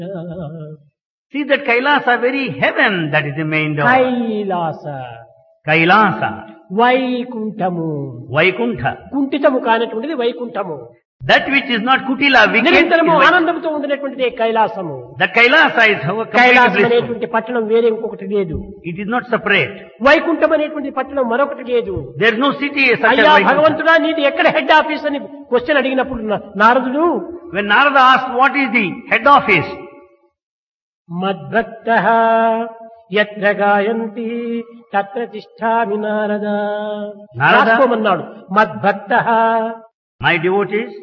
See that Kailasa, very heaven, that is the main door. Kailasa Kailasa, Vaikuntham Vaikuntha. కుంఠితము కానటువంటిది Vaikuntham. That which is not Kutila, wicked, is నిరంతరము Vaikuntha. ఆనందంతో ఉండినటువంటిది కైలాసము. The Kailasa is completely Kailasam blissful. అనేటువంటి పట్టణం వేరే ఇంకొకటి లేదు. It is not separate. Vaikuntham అనేటువంటి పట్టణం మరొకటి లేదు. There is no city such as అయ్యా Vaikuntha. భగవంతుడా నీది ఎక్కడ హెడ్ ఆఫీస్ అని క్వశ్చన్ అడిగినప్పుడు నారదుడు When Narada asked what is the head office, మద్భక్తః యత్ర గాయంతి తత్ర తిష్ఠామి Narada రాసుకోమన్నాడు. మద్భక్తః my devotees,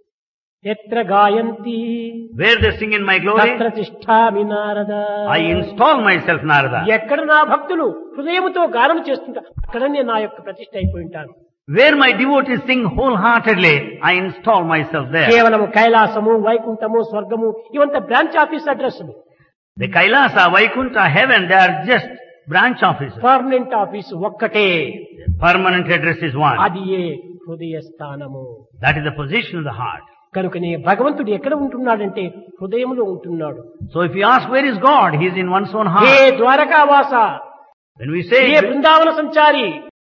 యత్ర గాయంతి where they sing in my glory, తత్ర తిష్ఠామి Narada. I install myself, Narada. ఎక్కడ నా భక్తులు హృదయముతో గానం చేస్తుంటా అక్కడనే నా యొక్క ప్రతిష్ఠ అయిపోయి ఉంటాను. Where my devotees sing wholeheartedly, I install myself there. కేవలము కైలాసము వైకుంఠము స్వర్గము ఇవంతా బ్రాంచ్ ఆఫీస్ అడ్రస్లు. The Kailasa, Vaikuntha, heaven, they are just branch offices. Permanent office ఒక్కటే. Permanent address is one. అది ఏ హృదయ స్థానము. That is the position of the heart. కనుకనే భగవంతుడు ఎక్కడ ఉంటున్నాడంటే హృదయంలో ఉంటున్నాడు. So if you ask where is God, he is in one's own A heart. ద్వారకావాస, When we say, ఏ బృందావన సంచారి,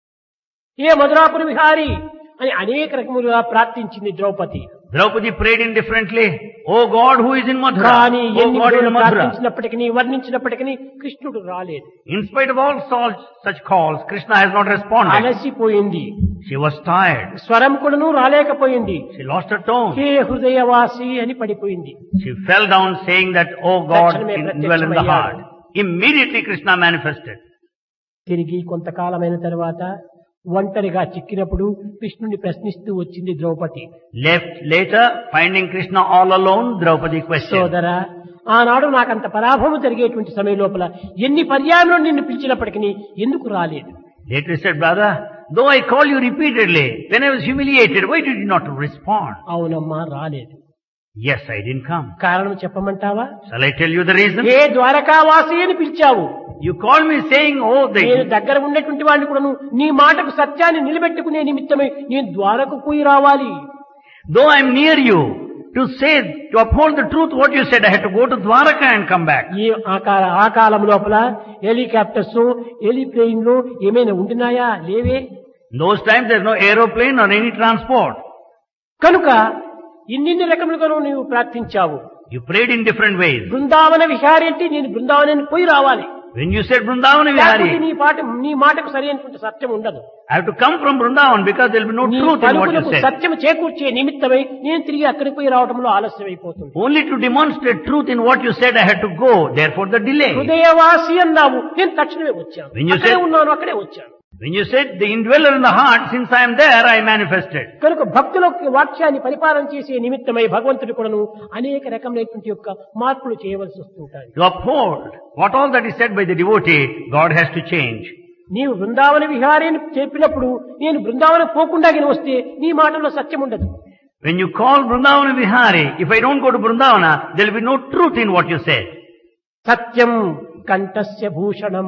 ఏ మధురాపుర విహారి అని అనేక రకములుగా ప్రార్థించింది Draupadi. Draupadi prayed indifferently, Oh God who is in Mathura, కానీ Oh ఎన్ని God in విధులు Mathura. ప్రార్థించినప్పటికీ వర్ణించినప్పటికీ కృష్ణుడు రాలేదు. In spite of all such calls, Krishna has not responded. అలసిపోయింది. She was tired. స్వరం కూడాను రాలేకపోయింది. She lost her tone. హే హృదయవాసి అని పడిపోయింది. She fell down saying that, Oh God, తక్షణమే dwell in the heart. ప్రత్యక్షమయ్యాడు. Immediately Krishna manifested. తిరిగి కొంతకాలమైన తర్వాత ఒంటరిగా చిక్కినప్పుడు కృష్ణుని ప్రశ్నిస్తూ వచ్చింది Draupadi. Left later, finding Krishna all alone, Draupadi questioned. సోదరా, ఆనాడు నాకంత పరాభవం జరిగేటువంటి సమయం లోపల ఎన్ని పర్యాయంలో నిన్ను పిలిచినప్పటికీ ఎందుకు రాలేదు? Later he said, Brother, though I call you repeatedly, when I was humiliated, why did you not respond? అవునమ్మా రాలేదు. Yes, I didn't come. కారణం చెప్పమంటావా? Shall I tell you the reason? ఏ ద్వారకావాసి అని పిలిచావు. You called me saying, Oh, నేను the... దగ్గర ఉన్నటువంటి వాడిని కూడా నీ మాటకు సత్యాన్ని నిలబెట్టుకునే నిమిత్తమై నేను ద్వారకు పోయి రావాలి. Though I am near you, to say, to uphold the truth what you said, I had to go to Dwaraka and come back. ఈ ఆ కాలం లోపల హెలికాప్టర్స్ హెలిప్లేన్లు ఏమైనా ఉంటున్నాయా? లేవే. In those times there is no aeroplane or any transport. కనుక ఇన్ని రకములుగాను నీవు ప్రార్థించావు. You prayed in different ways. Brindavana Vihari అంటే నేను బృందావనానికి పోయి రావాలి. When you said Vrindavana లేకపోతే Vihari, నీ మాటకు సరైనటువంటి సత్యం ఉండదు. I have to come from Vrindavan because there will be no నీ truth in what you పలుకులకు said. సత్యం చేకూర్చే నిమిత్తమై నేను తిరిగి అక్కడికి పోయి రావడంలో ఆలస్యం అయిపోతుంది. Only to demonstrate truth in what you said, I had to go. Therefore the delay. హృదయవాసి అన్నావు, నేను తక్షణమే వచ్చాను. When you అక్కడే said- ఉన్నాను, అక్కడే వచ్చాను. When you said the indweller in the heart, since I am there, I manifested. కనుక భక్తులకు వాక్యాన్ని పరిపాలన చేసే నిమిత్తమై భగవంతుడు కూడాను అనేక రకమైనటువంటి యొక్క మార్పులు చేయవలసి వస్తుంటాయి. To uphold what all that is said by the devotee, God has to change. నీవు బృందావన విహారి అని చెప్పినప్పుడు నేను బృందావనం పోకుండా వస్తే నీ మాటలో సత్యం ఉండదు. When you call Vrindavana Vihari, if I don't go to Vrindavana, there will be no truth in what you said. Satyam కంఠస్య Bhushanam.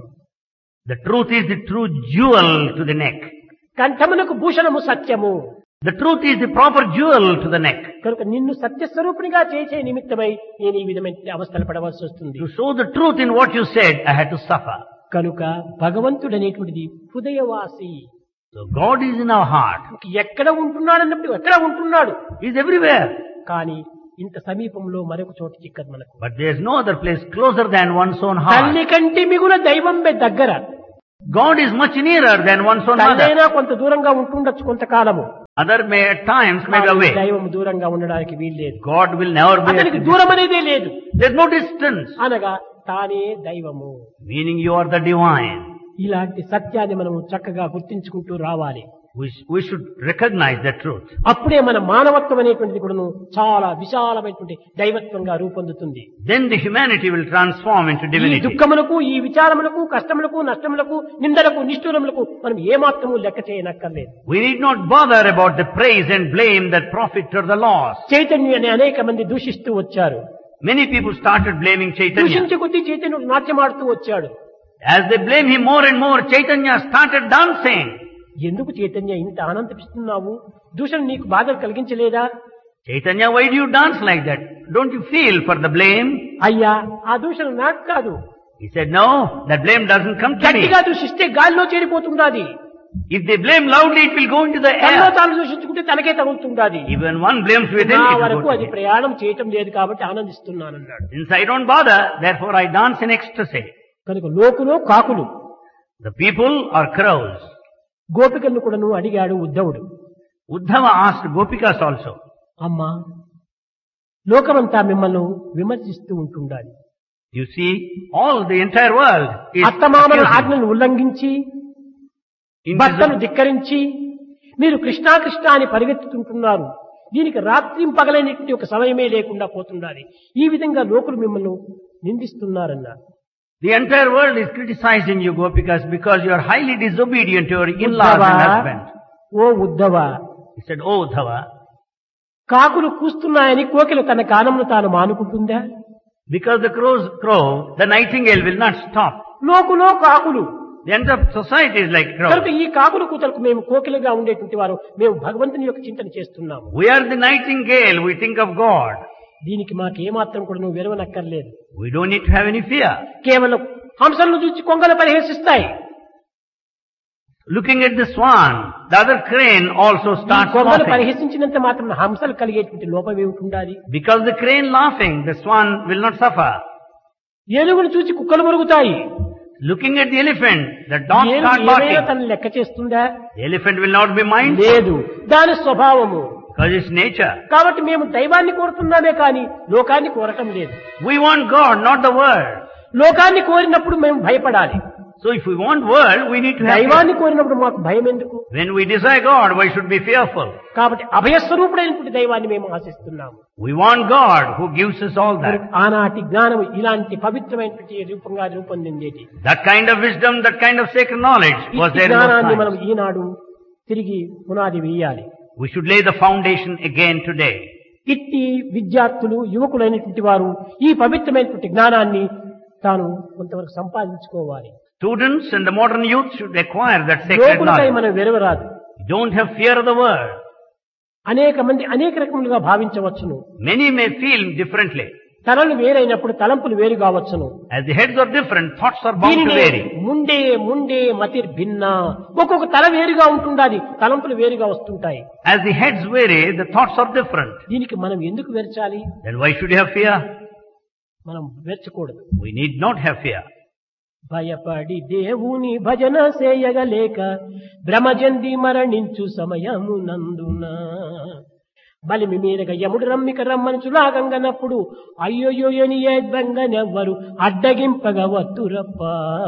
The truth is the true jewel to the neck. కంఠమునకు భూషణము సత్యము. The truth is the proper jewel to the neck. కనుక నిన్ను సత్యస్వరూపునిగా చేసే నిమిత్తమై నేను ఈ విధమైన అవస్థలు పడవలసి వస్తుంది. To show the truth in what you said, I had to suffer. కనుక భగవంతుడు అనేటువంటిది హృదయవాసి. So God is in our heart. ఎక్కడ ఉంటున్నాడు అన్నప్పుడు ఎక్కడ ఉంటున్నాడు, He is everywhere. కానీ ఇంత సమీపంలో మరొక చోట చిక్కదు మనకు. But there is no other place closer than one's own heart. తల్లి కంటి మిగుల దైవం దగ్గర. God is much nearer than one's own mother. తల్లైనా కొంత దూరంగా ఉంటుండొచ్చు కొంతకాలము. Other may at times may be away. దైవం దూరంగా ఉండడానికి వీల్లేదు. God will never be అతనికి at దూరం అనేదే లేదు. There is no distance. అనగా తానే దైవము. Meaning you are the divine. ఇలాంటి సత్యాన్ని మనము చక్కగా గుర్తించుకుంటూ రావాలి. We should recognize that truth. అప్పుడే మన మానవత్వం అనేటువంటిది కూడాను చాలా విశాలమైనటువంటి దైవత్వంగా రూపొందుతుంది. Then the humanity will transform into ఈ divinity. దుఃఖములకు, ఈ విచారములకు, కష్టములకు, నష్టములకు, నిందలకు, నిష్ఠూరములకు మనం ఏమాత్రము లెక్క చేయనక్కర్లేదు. We need not bother about the praise and blame, that profit or the loss. చైతన్యాన్ని అనేక మంది దూషిస్తూ వచ్చారు. Many people started blaming Chaitanya. దూషించే కొద్దీ చైతన్యుడు నాట్యమాడుతూ వచ్చాడు. As they blame him more and more, Chaitanya started dancing. ఎందుకు చైతన్య ఇంత ఆనందిస్తున్నావు? దూషణ నీకు బాధలు కలిగించలేదా? Chaitanya, why do you dance like that? Don't you feel for the blame? అయ్యా ఆ దూషణ నాకు కాదు. He said, no, that blame doesn't come to me. గట్టిగా దూషిస్తే గాలిలో చేరిపోతుండాది. If they blame loudly, it will go into the తనలో air. తాను దూషించుకుంటే తనకే తగులుతుండాది. Even one blames within, నా it will వరకు go to అది him. ప్రయాణం చేయటం లేదు కాబట్టి ఆనందిస్తున్నానన్నాడు. Since I don't bother, therefore I dance in ecstasy. కనుక లోకులో కాకులు The people are crows. గోపికలను కూడాను అడిగాడు ఉద్ధవుడు. Uddhava asked Gopikas also. అమ్మా లోకమంతా మిమ్మల్ని విమర్శిస్తూ ఉంటుండాలి. You see, all the entire world is అత్తమామల accusing. ఆజ్ఞను ఉల్లంఘించి In భర్తను this- ధిక్కరించి మీరు కృష్ణా కృష్ణ అని పరిగెత్తుతుంటున్నారు. దీనికి రాత్రి పగలైనటువంటి ఒక సమయమే లేకుండా పోతుండాలి. ఈ విధంగా లోకులు మిమ్మల్ని నిందిస్తున్నారన్నారు. The entire world is criticizing you, Gopikas, because you are highly disobedient to your in-laws Uddhava, and husband. Oh Uddhava, He said, oh Uddhava, కాకులు కూస్తున్నాయని కోకిల తన గానమును తాను మానుకుంటుందా? because the crows crow, the nightingale will not stop. లోకులో కాకులు. The entire society is like కనుక crows. ఈ కాకులు కూతలకు మేము కోకిలగా ఉండేటువంటి వారు మేము భగవంతుని యొక్క చింతన చేస్తున్నాము. We are the nightingale, we think of God. దీనికి మాకు ఏమాత్రం కూడా నువ్వు విరవనక్కర్లేదు. We don't need to have any fear. కేవలం హంసలను చూసి కొంగలు పరిహసిస్తాయి. Looking at the swan, the other crane also ఈ starts కొంగలు laughing. పరిహసించినంత మాత్రం హంసలు కలిగేటువంటి లోపం ఏమిటి ఉండాలి? Because the crane laughing, the swan will not suffer. ఏనుగును చూసి కుక్కలు మురుగుతాయి. Looking at the elephant, the dog ఏనుగు start ఏమైనా barking. తను లెక్క చేస్తుందా? The elephant will not be mindful లేదు, దాని స్వభావము. because it's nature. కాబట్టి మేము దైవాన్ని కోరుతున్నామే కానీ లోకాన్ని కోరటం లేదు. We want God, not the world. లోకాన్ని కోరినప్పుడు మేము భయపడాలి. So if we want world, we need to have fear. దైవాన్ని కోరినప్పుడు మాకు భయం ఎందుకు? When we desire God, why should we be fearful? కాబట్టి అభయస్వరూపుడైనటువంటి దైవాన్ని మేము ఆశిస్తున్నాము. We want God who gives us all that. ఆనాటి జ్ఞానం ఇలాంటి పవిత్రమైనటువంటి రూపంగా రూపొందిందేటి. That kind of wisdom, that kind of sacred knowledge was ఈ there in జ్ఞానాన్ని those మనం times. ఈనాడు తిరిగి పునాది వేయాలి. We should lay the foundation again today. ఇట్టి విద్యార్థులు యువకులైనటువంటి వారు ఈ పవిత్రమైనటువంటి జ్ఞానాన్ని తాను కొంతవరకు సంపాదించుకోవాలి. Students and the modern youth should acquire that sacred లోకులపై knowledge. మనం వెరవరాదు. Don't have fear of the world. అనేక మంది అనేక రకములుగా భావించవచ్చును. Many may feel differently. తలలు వేరైనప్పుడు తలంపులు వేరు కావచ్చును. As the heads are different, thoughts are bound to దీనినే vary. ముండే మతిర్ భిన్న. ఒక్కొక్క తల వేరుగా ఉంటుండాలి, తలంపులు వేరుగా వస్తుంటాయి. As the heads vary, the thoughts are different. దీనికి మనం ఎందుకు వెరచాలి? Then why should you have fear? మనం వెరచకూడదు. We need not have fear. భయపడి దేవుని భజన చేయగలేక భ్రమజంది మరణించు సమయమునందున బలిమి మీరగ యముడు రమ్మిక రమ్మనుచులాగంగనప్పుడు అయ్యోయోని ఏద్వంగనెవ్వరు అడ్డగింపగ వత్తురప్ప.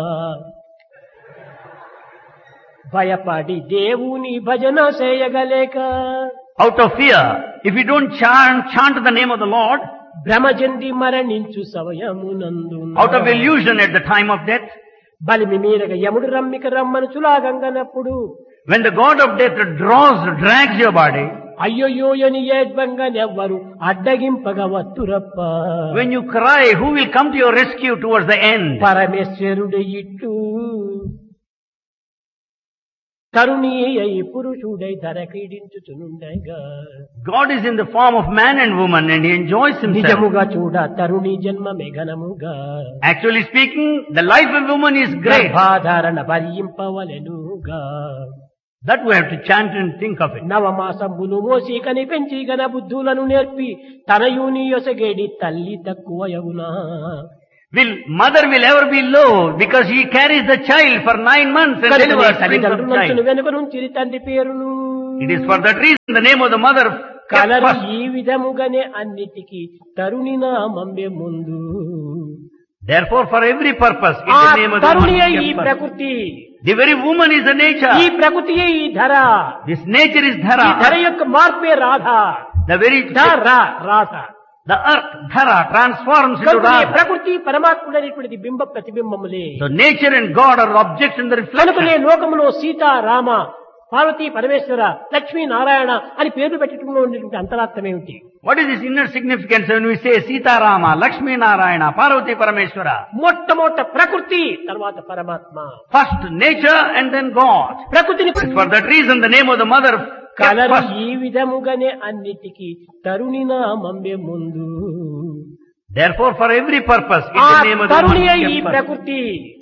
భయపడి దేవుని భజన చేయగలేక Out of fear, if you don't chant the name of the Lord, భ్రమజంది మరణించు సమయమునందున out of illusion at the time of death, బలిమి మీరగ యముడు రమ్మిక రమ్మనుచులాగంగనప్పుడు when the god of death drags your body, అయ్యోయోని ఏద్వంగనెవ్వరు అడ్డగింపగ వత్తురప్ప. when you cry, who will come to your rescue towards the end? పరమేశ్వరుడు ఇట్టు తరుణీ అయి పురుషుడై ధర క్రీడించుచునుండగా God is in the form of man and woman and he enjoys himself. నిజముగా చూడ తరుణి జన్మ మెఘనముగా Actually speaking, the life of woman is great. గర్భాధారణ భరింపవలెనుగా That we have to chant and think of it. నవమాసంబులు మోసి కని పెంచి గన బుద్ధులను నేర్పి తనయుని యొసగేడి తల్లి తక్కువయవునా. Mother will ever be low because he carries the child for 9 months and delivers brings up the తల్లిదండ్రులను child. వెనుక నుంచి తండ్రి పేరును It is for that reason the name of the mother kept colour first. ఈ విధముగానే అన్నిటికీ తరుణి నామంబే ముందు. Therefore for every purpose ఆ it's the name of the Taruni woman ఈ kept first. ప్రకృతి, The very woman is the ఈ nature. ప్రకృతియే ఈ ధర. This nature is ఈ ధర dhara. యొక్క మార్పే Radha. The very Radha the earth dhara transforms into కనుక ఈ radha. ప్రకృతి పరమాత్ముడైనటువంటి బింబ ప్రతిబింబములే. So nature and God are objects in the కనుకనే reflection. లోకములో సీత రామ పార్వతీ పరమేశ్వర లక్ష్మీ నారాయణ అని పేర్లు పెట్టడంలో ఉండేటువంటి అంతరార్థం ఏమిటి? What is this inner significance when we say Sita Rama, Lakshmi Narayana, Parvati Parameshwara? మొట్టమొదట ప్రకృతి, తర్వాత పరమాత్మ. First nature and then God. ప్రకృతిని For that reason the name of the mother kept colour first. ఈ విధముగానే అన్నిటికీ తరుణి నామమే ముందు. Therefore, for every purpose, in ఆ the name of the Lord, తరుణియే he ఈ kept first. ప్రకృతి.